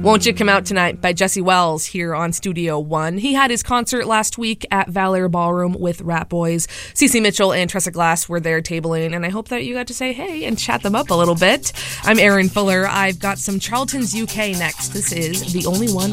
Won't You Come Out Tonight by Jesse Wells here on Studio One. He had his concert last week at Valor Ballroom with Rat Boys. Cece Mitchell and Tressa Glass were there tabling, and I hope that you got to say hey and chat them up a little bit. I'm Erin Fuller. I've got some Charlton's UK next. This is The Only One